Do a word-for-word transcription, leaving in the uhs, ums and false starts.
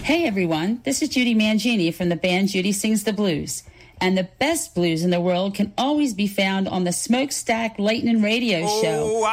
Hey everyone, this is Judy Mangini from the band Judy Sings the Blues. And the best blues in the world can always be found on the Smokestack Lightning Radio Show.